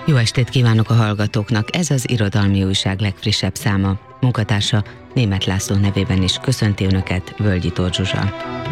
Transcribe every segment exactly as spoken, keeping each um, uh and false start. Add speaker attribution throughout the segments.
Speaker 1: Jó estét kívánok a hallgatóknak, ez az Irodalmi Újság legfrissebb száma. Munkatársa Németh László nevében is köszönti Önöket, Völgyi Tóth Zsuzsa.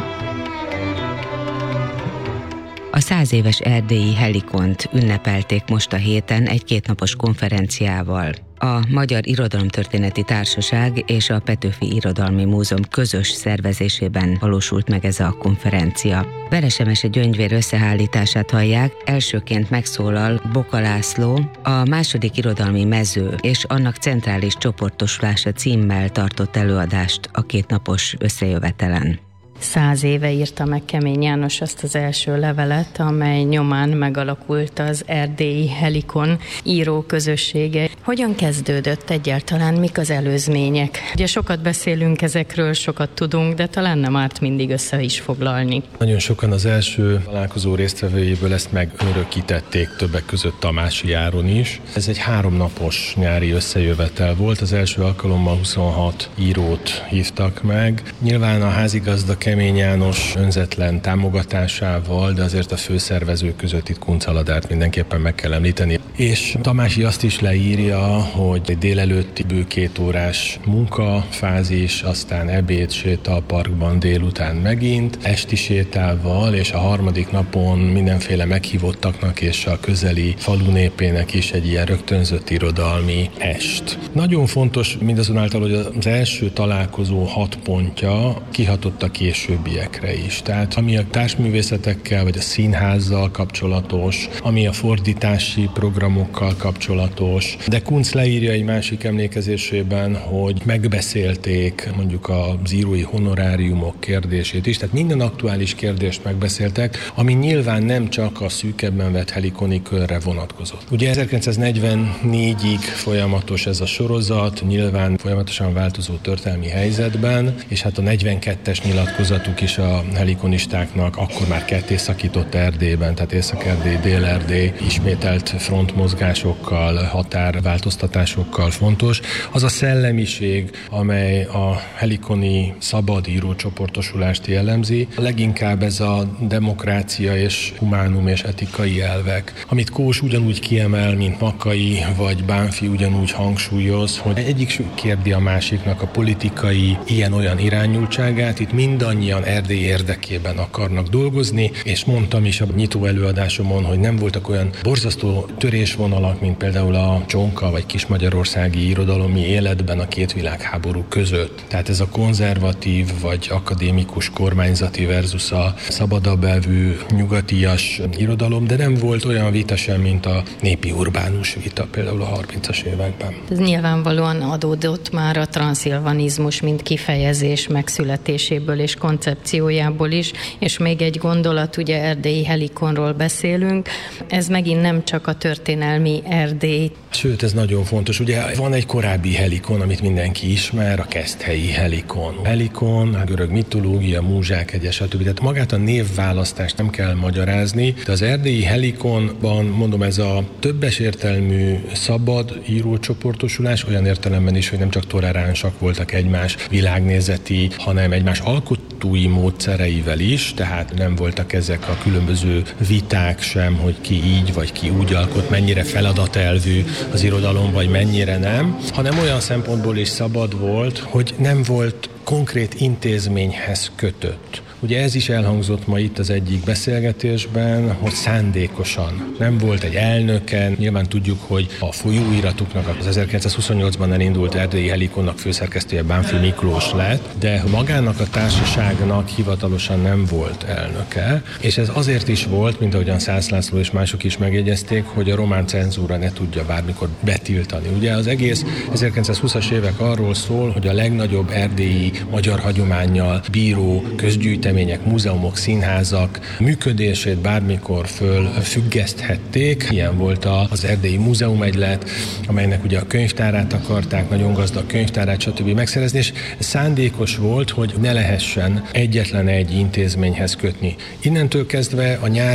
Speaker 1: A száz éves erdélyi Helikont ünnepelték most a héten egy kétnapos konferenciával. A Magyar Irodalomtörténeti Társaság és a Petőfi Irodalmi Múzeum közös szervezésében valósult meg ez a konferencia. Veresemese Gyöngyvér összeállítását hallják, elsőként megszólal Boka László, a második irodalmi mező és annak centrális csoportosulása címmel tartott előadást a kétnapos összejövetelen.
Speaker 2: Száz éve írta meg Kemény János azt az első levelet, amely nyomán megalakult az erdélyi Helikon író közössége. Hogyan kezdődött egyáltalán, mik az előzmények? Ugye sokat beszélünk ezekről, sokat tudunk, de talán nem árt mindig össze is foglalni.
Speaker 3: Nagyon sokan az első találkozó résztvevőjéből ezt megörökítették, többek között Tamási Áron is. Ez egy háromnapos nyári összejövetel volt, az első alkalommal huszonhat írót hívtak meg. Nyilván a házigazda Kemény János önzetlen támogatásával, de azért a főszervezők között itt Kunc Aladárt mindenképpen meg kell említeni. És Tamási azt is leírja, hogy egy délelőtti bő két órás munkafázis, aztán ebéd, séta a parkban délután megint, esti sétával, és a harmadik napon mindenféle meghívottaknak és a közeli falu népének is egy ilyen rögtönzött irodalmi est. Nagyon fontos mindazonáltal, hogy az első találkozó hat pontja kihatott a későbbiekre is. Tehát ami a társművészetekkel vagy a színházzal kapcsolatos, ami a fordítási programokkal kapcsolatos, de Kunc leírja egy másik emlékezésében, hogy megbeszélték mondjuk az írói honoráriumok kérdését is, tehát minden aktuális kérdést megbeszéltek, ami nyilván nem csak a szűkebben vett helikoni körre vonatkozott. Ugye ezerkilencszáznegyvennégyig folyamatos ez a sorozat, nyilván folyamatosan változó történelmi helyzetben, és hát a negyvenkettes nyilatkozatuk is a helikonistáknak akkor már ketté szakított Erdélyben, tehát Észak-Erdély, Dél-Erdély ismételt frontmozgásokkal, határváltoztatásokkal fontos. Az a szellemiség, amely a helikoni szabadíró csoportosulást jellemzi, leginkább ez a demokrácia és humánum és etikai elvek, amit Kós ugyanúgy kiemel, mint Makkai vagy Bánffy ugyanúgy hangsúlyoz, hogy egyik kérdi a másiknak a politikai ilyen-olyan irányultságát, itt mindannyian Erdély érdekében akarnak dolgozni, és mondtam is a nyitó előadásomon, hogy nem voltak olyan borzasztó törésvonalak, mint például a csonka vagy kismagyarországi irodalomi életben a két világháború között. Tehát ez a konzervatív vagy akadémikus kormányzati versus a szabadabb elvű nyugatias irodalom, de nem volt olyan vita sem, mint a népi urbánus vita például a harmincas években.
Speaker 2: Ez nyilvánvalóan adódott már a transzilvanizmus, mint kifejezés megszületéséből és koncepciójából is, és még egy gondolat, ugye erdélyi Helikonról beszélünk, ez megint nem csak a történelmi Erdély.
Speaker 3: Sőt, ez nagyon fontos. Ugye van egy korábbi Helikon, amit mindenki ismer, a keszthelyi Helikon. Helikon, a görög mitológia, Múzsák hegye, stb. Tehát magát a névválasztást nem kell magyarázni, de az erdélyi Helikonban, mondom, ez a többes értelmű szabad írócsoportosulás, olyan értelemben is, hogy nem csak toleránsak voltak egymás világnézeti, hanem egymás alkotói módszereivel is, tehát nem voltak ezek a különböző viták sem, hogy ki így vagy ki úgy alkot, mennyire feladatelvű az irodalom, vagy mennyire nem, hanem olyan szempontból is szabad volt, hogy nem volt konkrét intézményhez kötött. Ugye ez is elhangzott ma itt az egyik beszélgetésben, hogy szándékosan nem volt egy elnöke. Nyilván tudjuk, hogy a folyóiratuknak az ezerkilencszázhuszonnyolcban elindult erdélyi Helikonnak főszerkesztője Bánffy Miklós lett, de magának a társaságnak hivatalosan nem volt elnöke, és ez azért is volt, mint ahogyan Szász László és mások is megjegyezték, hogy a román cenzúra ne tudja bármikor betiltani. Ugye az egész ezerkilencszázhúszas évek arról szól, hogy a legnagyobb erdélyi magyar hagyománnyal bíró közgyűjtemények, múzeumok, színházak működését bármikor fölfüggeszthették. Ilyen volt az Erdélyi Múzeumegylet, amelynek ugye a könyvtárát akarták, nagyon gazdag könyvtárát, stb. Megszerezni, és szándékos volt, hogy ne lehessen egyetlen egy intézményhez kötni. Innentől kezdve a nyári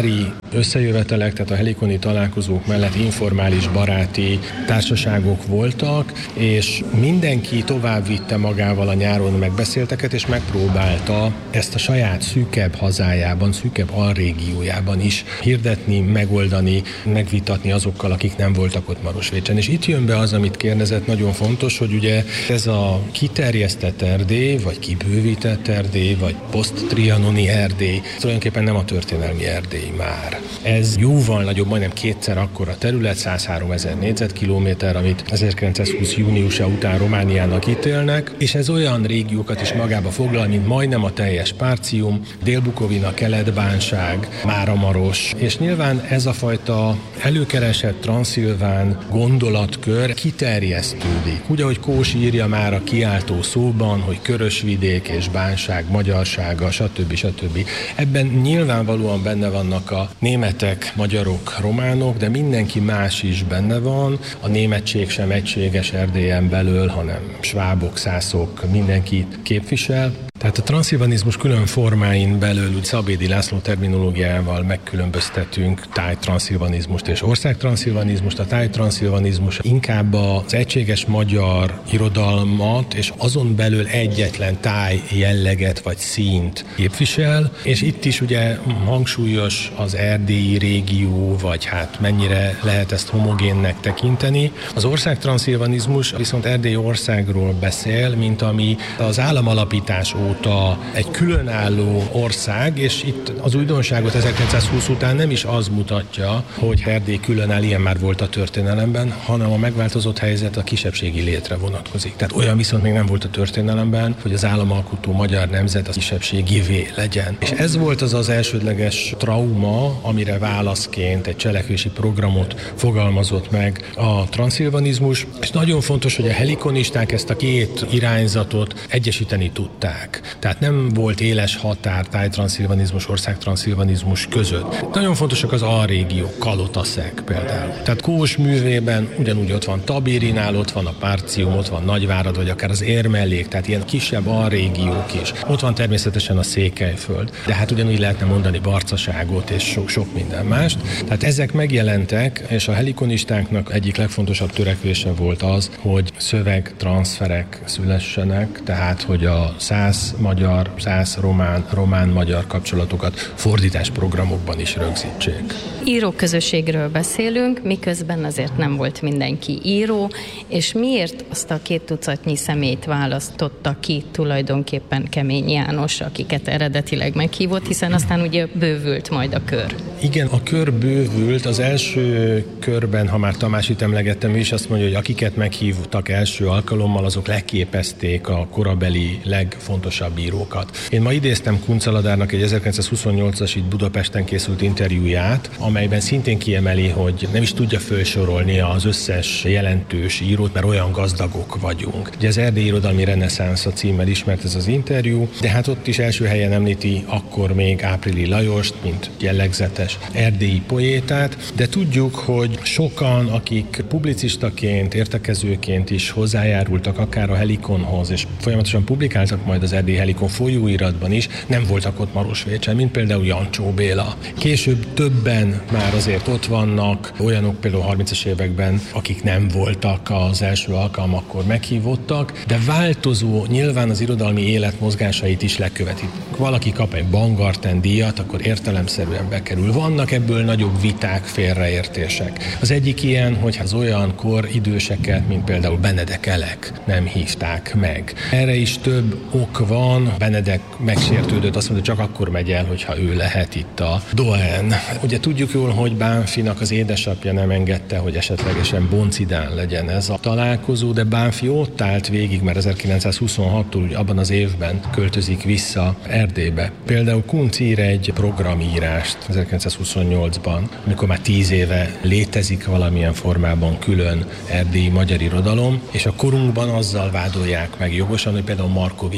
Speaker 3: összejövetelek, tehát a helikoni találkozók mellett informális baráti társaságok voltak, és mindenki tovább vitte magával a nyáron megbeszélteket, és megpróbálta ezt a saját szűkebb hazájában, szűkebb alrégiójában is hirdetni, megoldani, megvitatni azokkal, akik nem voltak ott Marosvécsen. És itt jön be az, amit kérdezett, nagyon fontos, hogy ugye ez a kiterjesztett Erdély, vagy kibővített Erdély, vagy poszttrianoni Erdély, tulajdonképpen nem a történelmi Erdély már. Ez jóval nagyobb, majdnem kétszer akkora terület, százháromezer négyzetkilométer, amit ezerkilencszázhúsz júniusa után Romániának ítélnek, és ez olyan régiókat is magába foglal, mint majdnem a teljes Párcium, Dél-Bukovina, Kelet-Bánság, Máramaros, és nyilván ez a fajta előkeresett transzilván gondolatkör kiterjesztődik. Úgy, ahogy Kós írja már a kiáltó szóban, hogy Körösvidék és Bánság, magyarsága, stb. stb. Ebben nyilvánvalóan benne vannak a németek, magyarok, románok, de mindenki más is benne van. A németség sem egységes Erdélyen belül, hanem svábok, szászok, mindenki képvisel. Tehát a transzilvanizmus külön formáin belül Szabédi László terminológiával megkülönböztetünk tájtranszilvanizmust és országtranszilvanizmust. A tájtranszilvanizmus inkább az egységes magyar irodalmat és azon belül egyetlen táj jelleget vagy színt képvisel, és itt is ugye hangsúlyos az erdélyi régió, vagy hát mennyire lehet ezt homogénnek tekinteni. Az országtranszilvanizmus viszont Erdély országról beszél, mint ami az államalapítás óta egy különálló ország, és itt az újdonságot ezerkilencszázhúsz után nem is az mutatja, hogy Erdély különáll, ilyen már volt a történelemben, hanem a megváltozott helyzet a kisebbségi létre vonatkozik. Tehát olyan viszont még nem volt a történelemben, hogy az államalkotó magyar nemzet a kisebbségivé legyen. És ez volt az az elsődleges trauma, amire válaszként egy cselekvési programot fogalmazott meg a transzilvanizmus, és nagyon fontos, hogy a helikonisták ezt a két irányzatot egyesíteni tudták. Tehát nem volt éles határ tájtranszilvanizmus, országtranszilvanizmus között. Nagyon fontosak az alrégiók, Kalotaszeg például. Tehát Kós művében ugyanúgy ott van Tabérinál, ott van a Párcium, ott van Nagyvárad, vagy akár az Érmellék, tehát ilyen kisebb alrégiók is. Ott van természetesen a Székelyföld, de hát ugyanúgy lehetne mondani Barcaságot és sok-sok minden mást. Tehát ezek megjelentek, és a helikonistáknak egyik legfontosabb törekvése volt az, hogy szövegtranszferek szülessenek, tehát hogy a szász-magyar, szász-román, román-magyar kapcsolatokat fordításprogramokban is rögzítsék.
Speaker 2: Íróközösségről beszélünk, miközben azért nem volt mindenki író, és miért azt a két tucatnyi személyt választotta ki tulajdonképpen Kemény János, akiket eredetileg meghívott, hiszen aztán ugye bővült majd a kör.
Speaker 3: Igen, a kör bővült. Az első körben, ha már Tamásit emlegettem, ő is azt mondja, hogy akiket meghívtak első alkalommal, azok leképezték a korabeli legfontosabb írókat. Én ma idéztem Kuncaladárnak egy ezerkilencszázhuszonnyolcas itt Budapesten készült interjúját, amelyben szintén kiemeli, hogy nem is tudja felsorolni az összes jelentős írót, mert olyan gazdagok vagyunk. Ugye az Erdélyi Irodalmi Reneszánsz a címmel ismert ez az interjú, de hát ott is első helyen említi akkor még Áprili Lajost, mint jellegzetes erdélyi poétát, de tudjuk, hogy sokan, akik publicistaként, értekezőként is hozzájárultak akár a Helikonhoz, és folyamatosan publikáltak majd az Erdélyi Helikon folyóiratban is, nem voltak ott Marosvécsen, mint például Jancsó Béla. Később többen már azért ott vannak, olyanok például harmincas években, akik nem voltak az első alkalmakkor meghívottak, de változó, nyilván az irodalmi élet mozgásait is lekövetik. Valaki kap egy Bangarten díjat, akkor értelemszerűen bekerül. Vannak ebből nagyobb viták, félreértések. Az egyik ilyen, hogy az olyan kor időseket, mint például Benedek Elek nem hívták meg. Erre is több ok van. Benedek megsértődött, azt mondta, csak akkor megy el, hogyha ő lehet itt a doyen. Ugye tudjuk jól, hogy Bánfinak az édesapja nem engedte, hogy esetlegesen Boncidán legyen ez a találkozó, de Bánfi ott állt végig, mert ezerkilencszázhuszonhattól abban az évben költözik vissza Erdélybe. Például Kunc ír egy programírást ezerkilencszázhuszonnyolcban, amikor már tíz éve létezik valamilyen formában külön erdélyi magyar irodalom, és a korunkban azzal vádolják meg jogosan, hogy például Markovics Rodi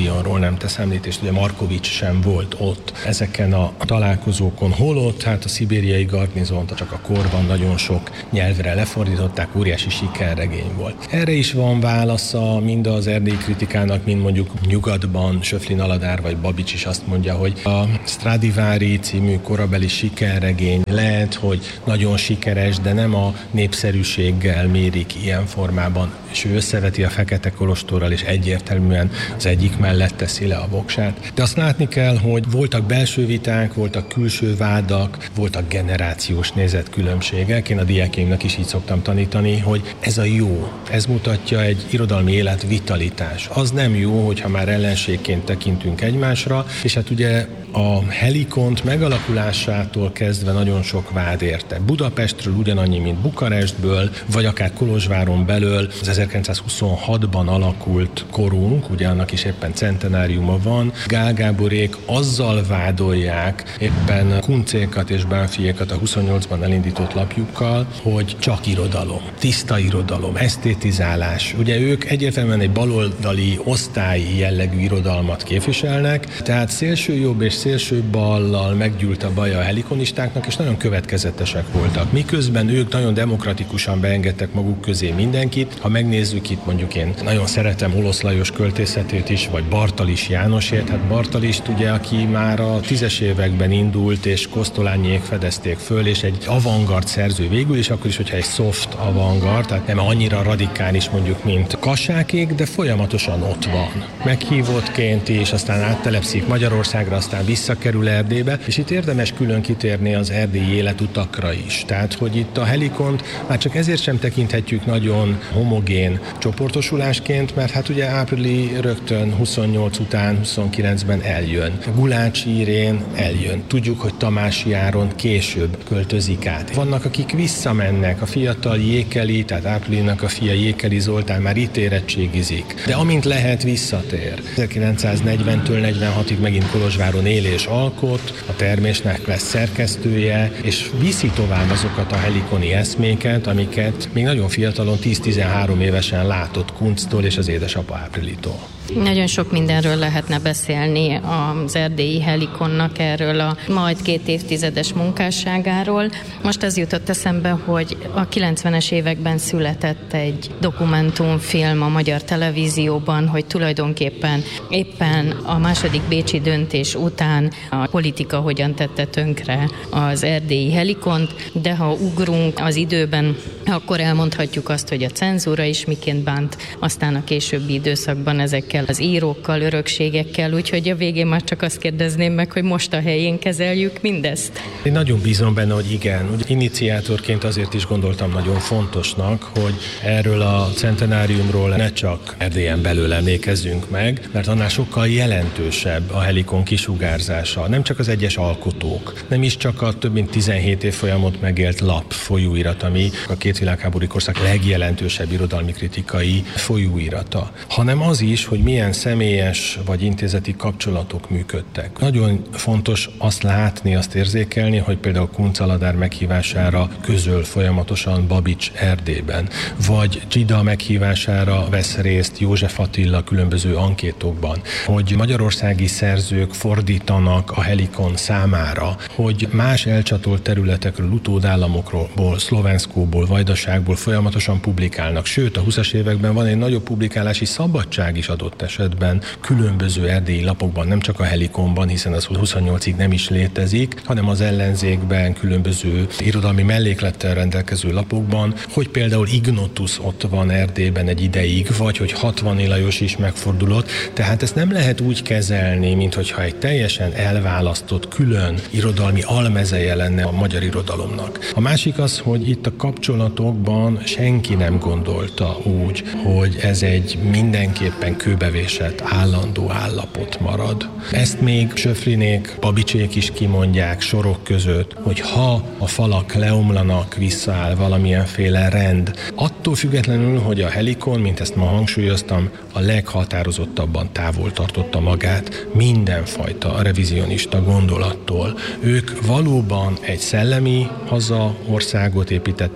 Speaker 3: Skopionról nem tesz említést, ugye Markovics sem volt ott ezeken a találkozókon. Holott, hát a szibériai garnizont csak a korban nagyon sok nyelvre lefordították, óriási sikerregény volt. Erre is van válasza mind az erdélyi kritikának, mind mondjuk nyugatban Söflin Aladár vagy Babics is azt mondja, hogy a Stradivari című korabeli sikerregény lehet, hogy nagyon sikeres, de nem a népszerűséggel mérik ilyen formában, és ő összeveti a Fekete Kolostorral, és egyértelműen az egyik mellett teszi le a voksát. De azt látni kell, hogy voltak belső viták, voltak külső vádak, voltak generációs nézetkülönbségek. Én a diákjaimnak is így szoktam tanítani, hogy ez a jó, ez mutatja egy irodalmi élet vitalitás. Az nem jó, hogyha már ellenségként tekintünk egymásra, és hát ugye a Helikont megalakulásától kezdve nagyon sok vád érte. Budapestről ugyanannyi, mint Bukarestből, vagy akár Kolozsváron belül az ezerkilencszázhuszonhatban alakult korunk, ugye annak is éppen centenáriuma van. Gál Gáborék azzal vádolják éppen Kuncékat és Bánfiékat a huszonnyolcban elindított lapjukkal, hogy csak irodalom, tiszta irodalom, esztétizálás. Ugye ők egyértelműen egy baloldali osztályi jellegű irodalmat képviselnek, tehát szélső jobb és szélső ballal meggyűlt a baja a helikonistáknak, és nagyon következetesek voltak. Miközben ők nagyon demokratikusan beengedtek maguk közé mindenkit. Ha megnézzük itt mondjuk én nagyon szeretem Olosz Lajos költészetét is, vagy Bartalis Jánosét. Hát Bartalist ugye, aki már a tízes években indult, és Kosztolányiék fedezték föl, és egy avantgard szerző végül is, akkor is, hogyha egy soft avantgard, tehát nem annyira radikális mondjuk, mint Kassákék, de folyamatosan ott van. Meghívottként is, aztán áttelepszik Magyarországra, aztán visszakerül Erdélybe, és itt érdemes külön kitérni az erdélyi életutakra is. Tehát, hogy itt a Helikont már csak ezért sem tekinthetjük nagyon homogén csoportosulásként, mert hát ugye áprilisi rögtön huszonnyolc után, huszonkilencben eljön. Gulácsi Irén eljön. Tudjuk, hogy Tamási Áron később költözik át. Vannak, akik visszamennek, a fiatal Jékeli, tehát Áprilisnak a fia Jékeli Zoltán már itt érettségizik. De amint lehet, visszatér. ezerkilencszáznegyventől negyvenhatig megint Kolozsváron él és alkot, a Termésnek lesz szerkesztője, és viszi tovább azokat a helikoni eszméket, amiket még nagyon fiatalon, tíz-tizenhárom évesen látott Kunctól és az édesapa Áprilitól.
Speaker 2: Nagyon sok mindenről lehetne beszélni az erdélyi Helikonnak, erről a majd két évtizedes munkásságáról. Most az jutott eszembe, hogy a kilencvenes években született egy dokumentumfilm a Magyar Televízióban, hogy tulajdonképpen éppen a második bécsi döntés után a politika hogyan tette tönkre az erdélyi Helikont, de ha ugrunk az időben, akkor elmondhatjuk azt, hogy a cenzúra is miként bánt, aztán a későbbi időszakban ezekkel az írókkal, örökségekkel, úgyhogy a végén már csak azt kérdezném meg, hogy most a helyén kezeljük mindezt.
Speaker 3: Én nagyon bízom benne, hogy igen. Ugye iniciátorként azért is gondoltam nagyon fontosnak, hogy erről a centenáriumról ne csak Erdélyen belül emlékezzünk meg, mert annál sokkal jelentősebb a Helikon kisugárzása. Nem csak az egyes alkotók, nem is csak a több mint tizenhét évfolyamot megélt lap folyóirat, ami a két világháborús korszak legjelentősebb irodalmi kritikai folyóirata, hanem az is, hogy milyen személyes vagy intézeti kapcsolatok működtek. Nagyon fontos azt látni, azt érzékelni, hogy például Kuncz Aladár meghívására közöl folyamatosan Babics Erdélyben, vagy Dzsida meghívására vesz részt József Attila különböző ankétokban, hogy magyarországi szerzők fordítanak a Helikon számára, hogy más elcsatolt területekről, utódállamokról, Szlovenszkóból, Vajdaságból folyamatosan publikálnak. Sőt, a huszas években van egy nagyobb publikálási szabadság is adott esetben különböző erdélyi lapokban, nem csak a Helikonban, hiszen az huszonnyolcig nem is létezik, hanem az ellenzékben, különböző irodalmi melléklettel rendelkező lapokban, hogy például Ignotus ott van Erdélyben egy ideig, vagy hogy Hatvani Lajos is megfordulott. Tehát ezt nem lehet úgy kezelni, minthogyha egy teljesen elválasztott, külön irodalmi almezeje lenne a magyar irodalomnak. A másik az, hogy itt a kapcsolatokban senki nem gondolta úgy, hogy ez egy mindenképpen kőbevésett állandó állapot marad. Ezt még Söflinék, Babicsék is kimondják sorok között, hogy ha a falak leomlanak, visszaáll valamilyenféle rend. Attól függetlenül, hogy a Helikon, mint ezt ma hangsúlyoztam, a leghatározottabban távol tartotta magát mindenfajta revizionista gondolattól. Ők valóban egy szellemi haza országot építettek, egy szellemi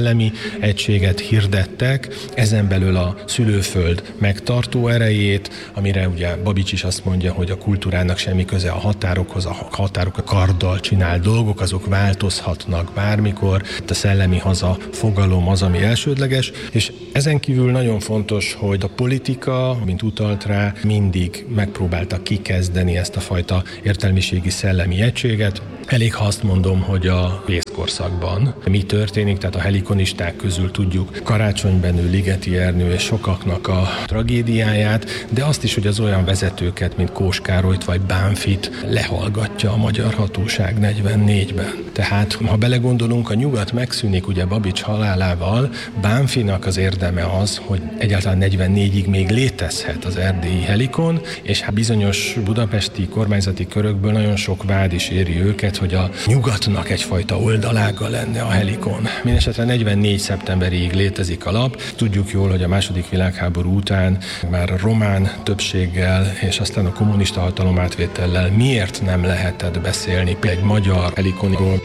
Speaker 3: szellemi egységet hirdettek, ezen belül a szülőföld megtartó erejét, amire ugye Babics is azt mondja, hogy a kultúrának semmi köze a határokhoz, a határok a karddal csinál dolgok, azok változhatnak bármikor, a szellemi haza fogalom az, ami elsődleges, és ezen kívül nagyon fontos, hogy a politika, mint utalt rá, mindig megpróbálta kikezdeni ezt a fajta értelmiségi szellemi egységet. Elég, ha azt mondom, hogy a pénzkorszakban mi történik, tehát a helikonisták közül tudjuk Karácsony Benő, Ligeti Ernő és sokaknak a tragédiáját, de azt is, hogy az olyan vezetőket, mint Kós Károlyt vagy Bánfit lehallgatja a magyar hatóság negyvennégyben. Tehát, ha belegondolunk, a nyugat megszűnik ugye Babics halálával, Bánfinak az érdeme az, hogy egyáltalán negyvennégyig még létezhet az erdélyi helikon, és hát bizonyos budapesti kormányzati körökből nagyon sok vád is éri őket, hogy a nyugatnak egyfajta oldalága lenne a helikon. Mindenesetre negyvennégy szeptemberig létezik a lap. Tudjuk jól, hogy a második világháború után már a román többséggel és aztán a kommunista hatalomátvétellel miért nem lehetett beszélni egy magyar helikonról.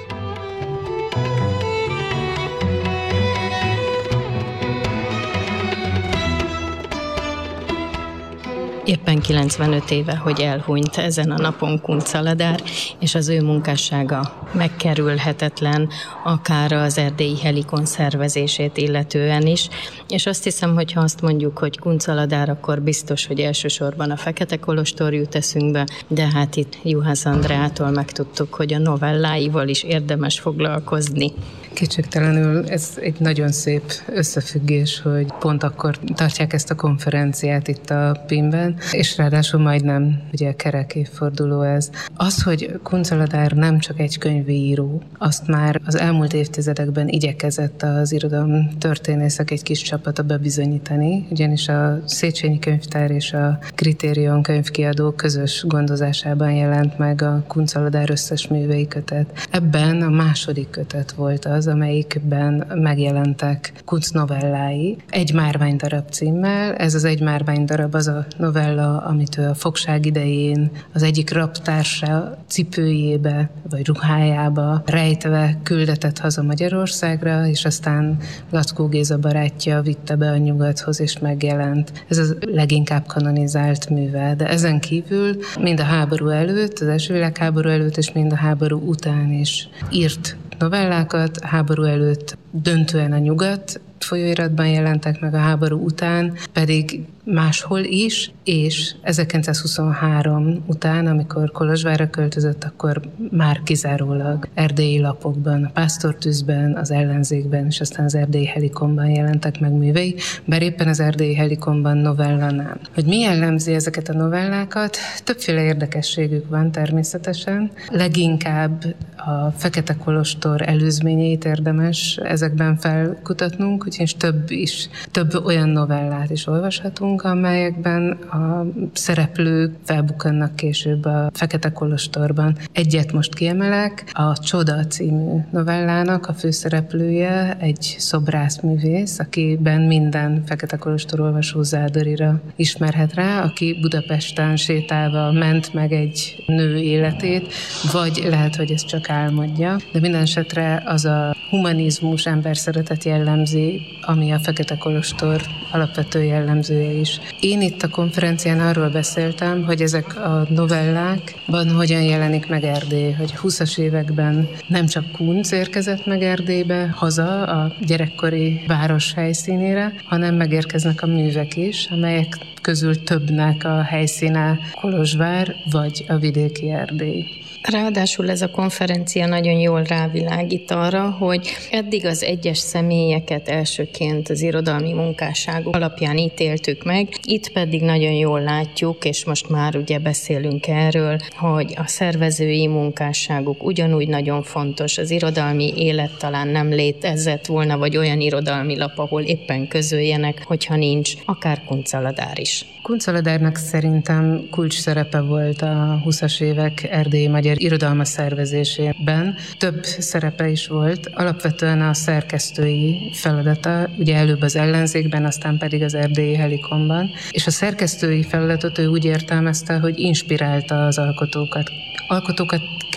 Speaker 2: Éppen kilencvenöt éve, hogy elhunyt ezen a napon Kuncz Aladár, és az ő munkássága megkerülhetetlen, akár az erdélyi helikon szervezését illetően is. És azt hiszem, hogy ha azt mondjuk, hogy Kuncz Aladár, akkor biztos, hogy elsősorban a Fekete Kolostor jut eszünkbe, de hát itt Juhász Andreától megtudtuk, hogy a novelláival is érdemes foglalkozni.
Speaker 4: Kétségtelenül ez egy nagyon szép összefüggés, hogy pont akkor tartják ezt a konferenciát itt a Pimben, és ráadásul majdnem ugye kerek évforduló ez. Az, hogy Kuncz Aladár nem csak egy könyvíró, azt már az elmúlt évtizedekben igyekezett az irodalom történészek egy kis csapata bebizonyítani, ugyanis a Széchenyi Könyvtár és a Kritérion könyvkiadó közös gondozásában jelent meg a Kuncz Aladár összes művei kötet. Ebben a második kötet volt az, amelyikben megjelentek Kuncz novellái. Egy márványdarab címmel. Ez az egy márványdarab az a novella, amit ő a fogság idején az egyik rabtársa cipőjébe vagy ruhájába rejtve küldetett haza Magyarországra, és aztán Lackó Géza barátja vitte be a nyugathoz, és megjelent. Ez a leginkább kanonizált műve, de ezen kívül mind a háború előtt, az első világháború előtt, és mind a háború után is írt novellákat. Háború előtt döntően a Nyugat folyóiratban jelentek meg, a háború után pedig máshol is, és ezerkilencszázhuszonhárom után, amikor Kolozsvárra költözött, akkor már kizárólag erdélyi lapokban, a Pásztortűzben, az Ellenzékben, és aztán az Erdélyi Helikonban jelentek meg művei, bár éppen az Erdélyi Helikonban novella nem. Hogy mi jellemzi ezeket a novellákat? Többféle érdekességük van természetesen. Leginkább a Fekete Kolostor előzményeit érdemes ezekben felkutatnunk, úgyhogy több is, több olyan novellát is olvashatunk, amelyekben a szereplők felbukkannak később a Fekete Kolostorban. Egyet most kiemelek, a Csoda című novellának a főszereplője egy szobrászművész, akiben minden Fekete Kolostor olvasó Zádorira ismerhet rá, aki Budapesten sétálva ment meg egy nő életét, vagy lehet, hogy ez csak álmodja, de minden esetre az a humanizmus, emberszeretet jellemzi, ami a Fekete Kolostor alapvető jellemzője is. Én itt a konferencián arról beszéltem, hogy ezek a novellákban hogyan jelenik meg Erdély, hogy húszas években nem csak Kuncz érkezett meg Erdélybe, haza a gyerekkori város helyszínére, hanem megérkeznek a művek is, amelyek közül többnek a helyszíne Kolozsvár vagy a vidéki Erdély.
Speaker 2: Ráadásul ez a konferencia nagyon jól rávilágít arra, hogy eddig az egyes személyeket elsőként az irodalmi munkásságok alapján ítéltük meg, itt pedig nagyon jól látjuk, és most már ugye beszélünk erről, hogy a szervezői munkásságuk ugyanúgy nagyon fontos, az irodalmi élet talán nem létezett volna, vagy olyan irodalmi lap, ahol éppen közöljenek, hogyha nincs, akár Kuncz Aladár is.
Speaker 4: Kuncz Aladárnak szerintem kulcs szerepe volt a húszas évek erdélyi magyar irodalma szervezésében. Több szerepe is volt, alapvetően a szerkesztői feladata, ugye előbb az Ellenzékben, aztán pedig az Erdélyi Helikonban, és a szerkesztői feladatot ő úgy értelmezte, hogy inspirálta az alkotókat. Alkotókat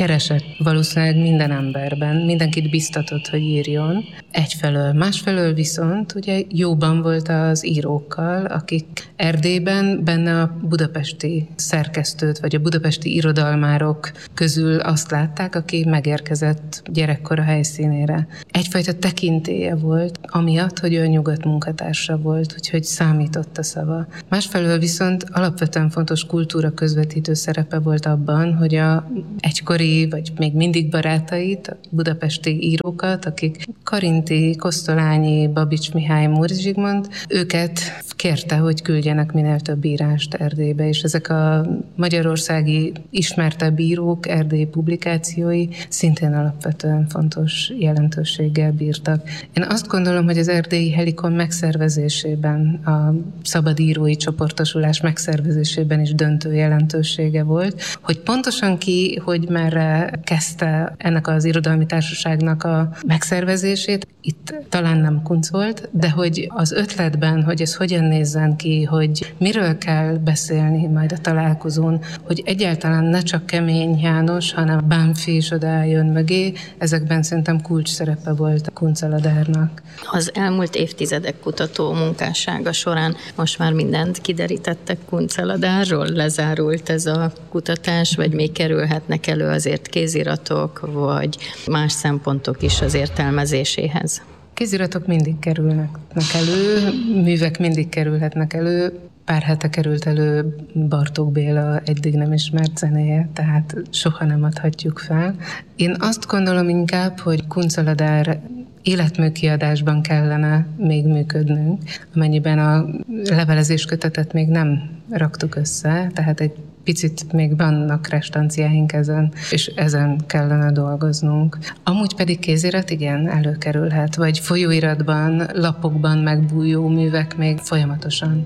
Speaker 4: keresett valószínűleg minden emberben, mindenkit biztatott, hogy írjon. Egyfelől, másfelől viszont ugye jóban volt az írókkal, akik Erdélyben benne a budapesti szerkesztőt, vagy a budapesti irodalmárok közül azt látták, aki megérkezett gyerekkor a helyszínére. Egyfajta tekintélye volt, amiatt, hogy ő nyugodt munkatársa volt, úgyhogy számított a szava. Másfelől viszont alapvetően fontos kultúra közvetítő szerepe volt abban, hogy a egykori, vagy még mindig barátait, a budapesti írókat, akik Karinti, Kosztolányi, Babics Mihály, Móricz Zsigmond, őket kérte, hogy küldjenek minél több írást Erdélybe, és ezek a magyarországi ismertebb írók erdélyi publikációi szintén alapvetően fontos jelentőséggel bírtak. Én azt gondolom, hogy az erdélyi Helikon megszervezésében, a szabad írói csoportosulás megszervezésében is döntő jelentősége volt, hogy pontosan ki, hogy merre kezdte ennek az irodalmi társaságnak a megszervezését, itt talán nem Kunc volt, de hogy az ötletben, hogy ez hogyan nézzen ki, hogy miről kell beszélni majd a találkozón, hogy egyáltalán ne csak Kemény János, hanem Bánffy is odájön mögé, ezekben szerintem kulcs szerepe volt a Kuncaladárnak.
Speaker 2: Az elmúlt évtizedek kutató munkássága során most már mindent kiderítettek Kuncaladárról, lezárult ez a kutatás, vagy még kerülhetnek elő azért kéziratok, vagy más szempontok is az értelmezéséhez?
Speaker 4: Kéziratok mindig kerülnek elő, művek mindig kerülhetnek elő. Pár hete került elő Bartók Béla eddig nem ismert zenéje, tehát soha nem adhatjuk fel. Én azt gondolom inkább, hogy Kuncaladár életműkiadásban kellene még működnünk, amennyiben a levelezés kötetet még nem raktuk össze, tehát egy picit még vannak restanciáink ezen, és ezen kellene dolgoznunk. Amúgy pedig kézirat igen, előkerülhet, vagy folyóiratban, lapokban megbújó művek még folyamatosan.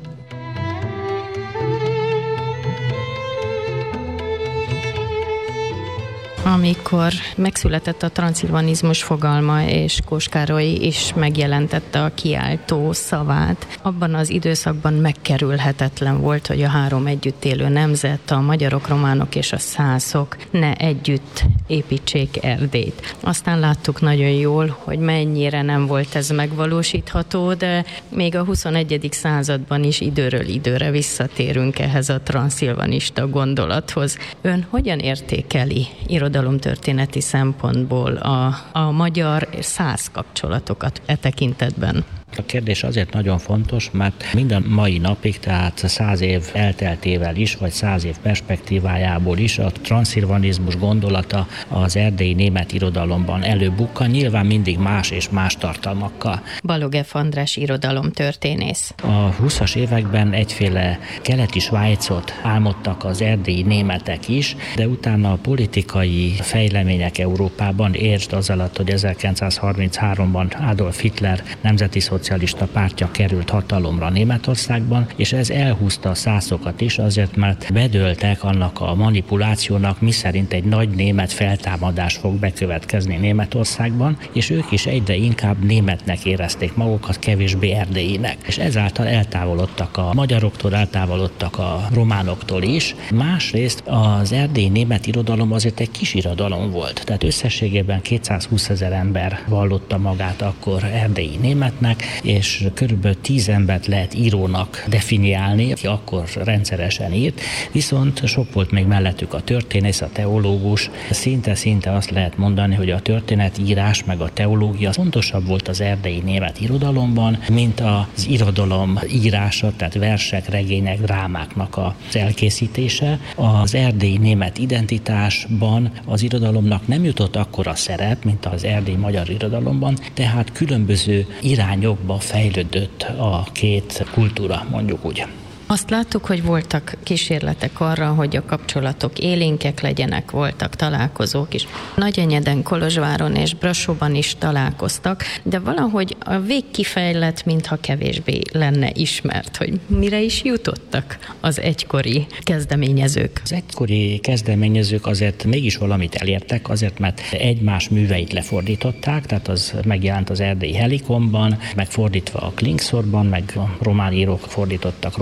Speaker 2: Amikor megszületett a transzilvanizmus fogalma, és Kós Károly is megjelentette a kiáltó szavát, abban az időszakban megkerülhetetlen volt, hogy a három együtt élő nemzet, a magyarok, románok és a szászok ne együtt építsék Erdélyt. Aztán láttuk nagyon jól, hogy mennyire nem volt ez megvalósítható, de még a huszonegyedik században is időről időre visszatérünk ehhez a transzilvanista gondolathoz. Ön hogyan értékeli irodalomtörténeti szempontból a, a magyar és szász kapcsolatokat e tekintetben?
Speaker 5: A kérdés azért nagyon fontos, mert minden mai napig, tehát száz év elteltével is, vagy száz év perspektívájából is a transzilvanizmus gondolata az erdélyi német irodalomban előbukkan, nyilván mindig más és más tartalmakkal.
Speaker 2: Balogh F. András irodalomtörténész.
Speaker 5: A húszas években egyféle keleti Svájcot álmodtak az erdélyi németek is, de utána a politikai fejlemények Európában, értsd az alatt, hogy ezerkilencszázharmincháromban Adolf Hitler nemzeti szocialista pártja került hatalomra Németországban, és ez elhúzta a szászokat is, azért mert bedőltek annak a manipulációnak, miszerint egy nagy német feltámadás fog bekövetkezni Németországban, és ők is egyre inkább németnek érezték magukat, kevésbé erdélyinek. És ezáltal eltávolodtak a magyaroktól, eltávolodtak a románoktól is. Másrészt az erdélyi német irodalom azért egy kis irodalom volt, tehát összességében kétszázhúszezer ember vallotta magát akkor erdélyi németnek, és körülbelül tíz embert lehet írónak definiálni, aki akkor rendszeresen írt, viszont sok volt még mellettük a történész, a teológus. Szinte-szinte azt lehet mondani, hogy a történetírás meg a teológia fontosabb volt az erdélyi német irodalomban, mint az irodalom írása, tehát versek, regények, drámáknak az elkészítése. Az erdélyi német identitásban az irodalomnak nem jutott akkora szerep, mint az erdélyi magyar irodalomban, tehát különböző irányokba fejlődött a két kultúra, mondjuk úgy.
Speaker 2: Azt láttuk, hogy voltak kísérletek arra, hogy a kapcsolatok élénkek legyenek, voltak találkozók is. Nagyenyeden, Kolozsváron és Brassóban is találkoztak, de valahogy a végkifejlet mintha kevésbé lenne ismert, hogy mire is jutottak az egykori kezdeményezők.
Speaker 5: Az egykori kezdeményezők azért mégis valamit elértek, azért mert egymás műveit lefordították, tehát az megjelent az erdélyi Helikonban, meg fordítva a Klingszorban, meg a román írók fordítottak románra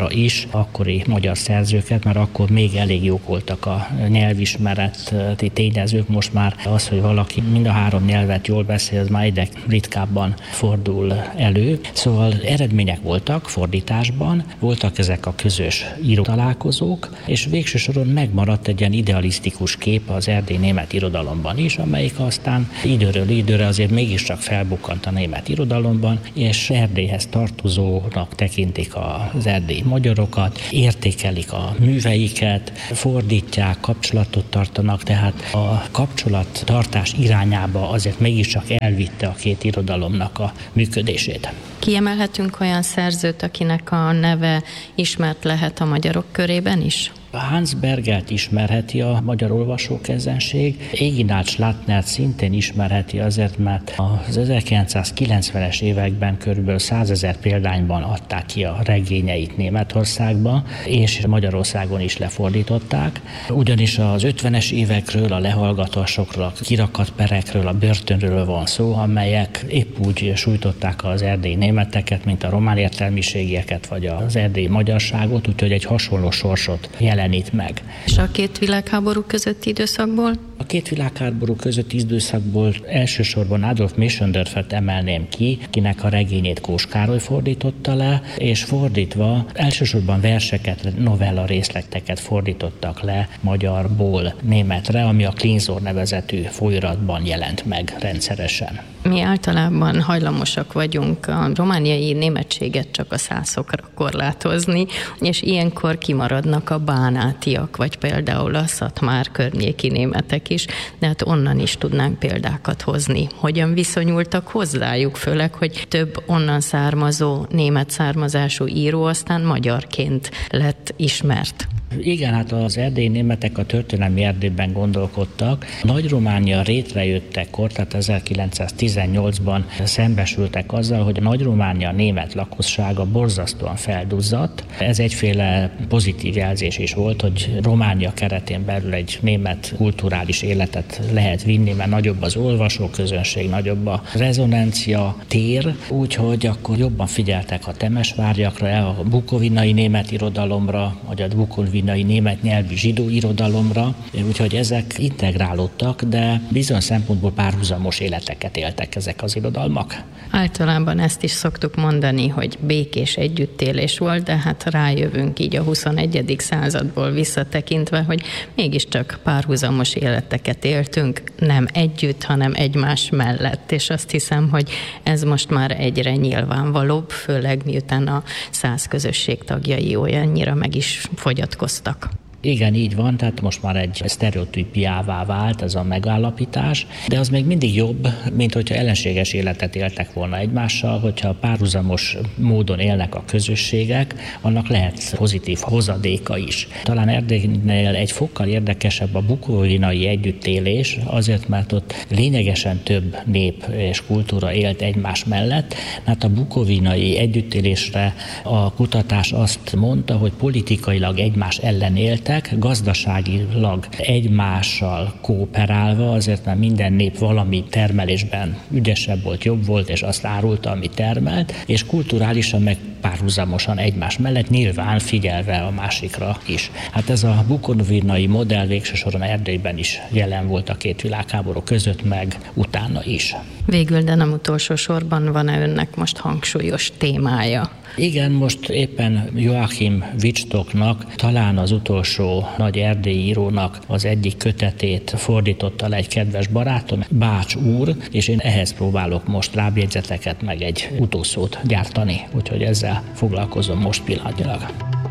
Speaker 5: továbbra is akkori magyar szerzőket, mert akkor még elég jók voltak a nyelvismereti tényezők. Most már az, hogy valaki mind a három nyelvet jól beszél, az már egyre ritkábban fordul elő. Szóval eredmények voltak fordításban, voltak ezek a közös író találkozók, és végső soron megmaradt egy ilyen idealisztikus kép az erdélyi német irodalomban is, amelyik aztán időről időre azért mégiscsak felbukkant a német irodalomban, és Erdélyhez tartozónak tekintik az erdélyi magyarokat, értékelik a műveiket, fordítják, kapcsolatot tartanak, tehát a kapcsolattartás irányába azért mégiscsak elvitte a két irodalomnak a működését.
Speaker 2: Kiemelhetünk olyan szerzőt, akinek a neve ismert lehet a magyarok körében is?
Speaker 5: Hans Bergelt ismerheti a magyar olvasóközönség, Eginald Schlattnert szintén ismerheti azért, mert az ezerkilencszázkilencvenes években körülbelül százezer példányban adták ki a regényeit Németországba, és Magyarországon is lefordították. Ugyanis az ötvenes évekről, a lehallgatásokról, a kirakatperekről, a börtönről van szó, amelyek épp úgy sújtották az erdélyi németeket, mint a román értelmiségieket, vagy az erdélyi magyarságot, úgyhogy egy hasonló sorsot jelenít meg.
Speaker 2: És a két világháború közötti időszakból?
Speaker 5: A két világháború közötti időszakból elsősorban Adolf Méschendorffet emelném ki, kinek a regényét Kós Károly fordította le, és fordítva elsősorban verseket, novella részleteket fordítottak le magyarból németre, ami a Klinzor nevezetű folyóiratban jelent meg rendszeresen.
Speaker 2: Mi általában hajlamosak vagyunk a romániai németséget csak a szászokra korlátozni, és ilyenkor kimaradnak a bánátiak, vagy például a Szatmár környéki németek is, de hát onnan is tudnánk példákat hozni. Hogyan viszonyultak hozzájuk, főleg, hogy több onnan származó, német származású író aztán magyarként lett ismert.
Speaker 5: Igen, hát az erdélyi németek a történelmi Erdélyben gondolkodtak. Nagy-Románia létrejöttekor, tehát ezerkilencszáztizennyolcban szembesültek azzal, hogy a Nagy-Románia német lakossága borzasztóan felduzzadt. Ez egyféle pozitív jelzés is volt, hogy Románia keretén belül egy német kulturális életet lehet vinni, mert nagyobb az olvasóközönség, nagyobb a rezonancia tér, úgyhogy akkor jobban figyeltek a temesvárjakra, a bukovinai német irodalomra, vagy a bukovinai német nyelvű zsidó irodalomra, úgyhogy ezek integrálódtak, de bizony szempontból párhuzamos életeket éltek ezek az irodalmak.
Speaker 2: Általában ezt is szoktuk mondani, hogy békés együttélés volt, de hát rájövünk így a huszonegyedik századból visszatekintve, hogy mégiscsak párhuzamos életeket éltünk, nem együtt, hanem egymás mellett, és azt hiszem, hogy ez most már egyre nyilvánvalóbb, főleg miután a szász közösség tagjai olyannyira meg is fogyatkoztak.
Speaker 5: Igen, így van, tehát most már egy sztereotípiává vált ez a megállapítás, de az még mindig jobb, mint hogyha ellenséges életet éltek volna egymással, hogyha párhuzamos módon élnek a közösségek, annak lehet pozitív hozadéka is. Talán Erdélynél egy fokkal érdekesebb a bukovinai együttélés, azért, mert ott lényegesen több nép és kultúra élt egymás mellett, mert a bukovinai együttélésre a kutatás azt mondta, hogy politikailag egymás ellen élt, gazdaságilag egymással kooperálva, azért mert minden nép valami termelésben ügyesebb volt, jobb volt, és azt árulta, amit termelt, és kulturálisan meg párhuzamosan egymás mellett, nyilván figyelve a másikra is. Hát ez a bukovinai modell végső soron Erdélyben is jelen volt a két világháború között, meg utána is.
Speaker 2: Végül, de nem utolsó sorban, van-e önnek most hangsúlyos témája?
Speaker 5: Igen, most éppen Joachim Wittstocknak, talán az utolsó nagy erdélyi írónak az egyik kötetét fordította le egy kedves barátom, Bács úr, és én ehhez próbálok most lábjegyzeteket meg egy utószót gyártani, úgyhogy ezzel foglalkozom most pillanatnyilag.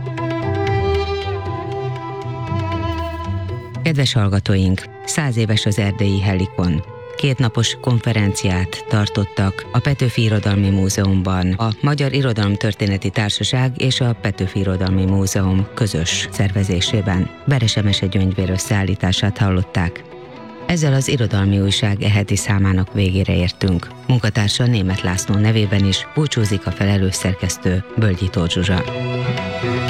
Speaker 1: Kedves hallgatóink, száz éves az erdélyi Helikon. Kétnapos konferenciát tartottak a Petőfi Irodalmi Múzeumban a Magyar Irodalomtörténeti Társaság és a Petőfi Irodalmi Múzeum közös szervezésében. Veres Emese Gyöngyvér összeállítását hallották. Ezzel az Irodalmi Újság e heti számának végére értünk. Munkatársa Németh László nevében is búcsúzik a felelős szerkesztő, Bölgyi Tóth Zsuzsa.